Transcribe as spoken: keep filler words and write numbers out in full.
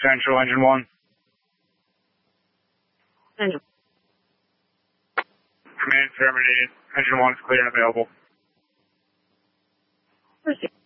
Central, engine one. Engine. Command terminated. Engine one is clear and available. Proceed.